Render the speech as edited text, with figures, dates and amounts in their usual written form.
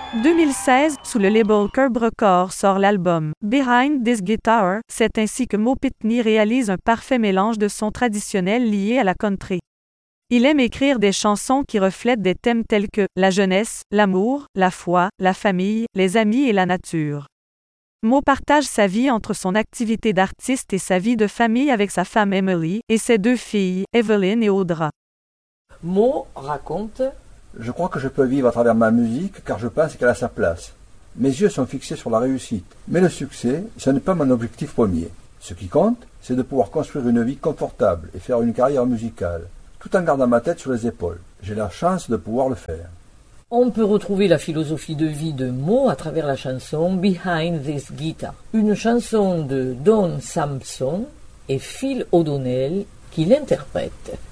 2016, sous le label Curb Records sort l'album Behind This Guitar. C'est ainsi que Mo Pitney réalise un parfait mélange de sons traditionnels liés à la country. Il aime écrire des chansons qui reflètent des thèmes tels que la jeunesse, l'amour, la foi, la famille, les amis et la nature. Mo partage sa vie entre son activité d'artiste et sa vie de famille avec sa femme Emily et ses 2 filles, Evelyn et Audra. Mo raconte: Je crois que je peux vivre à travers ma musique car je pense qu'elle a sa place. Mes yeux sont fixés sur la réussite. Mais le succès, ce n'est pas mon objectif premier. Ce qui compte, c'est de pouvoir construire une vie confortable et faire une carrière musicale, tout en gardant ma tête sur les épaules. J'ai la chance de pouvoir le faire. On peut retrouver la philosophie de vie de Mo à travers la chanson Behind This Guitar, une chanson de Don Sampson et Phil O'Donnell qui l'interprètent.